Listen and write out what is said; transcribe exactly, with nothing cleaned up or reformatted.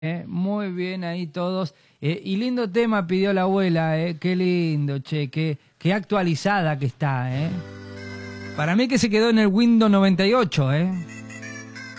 Eh, muy bien ahí todos. Eh, y lindo tema pidió la abuela, eh. Qué lindo, che, qué, qué actualizada que está, eh. Para mí que se quedó en el Windows noventa y ocho, eh.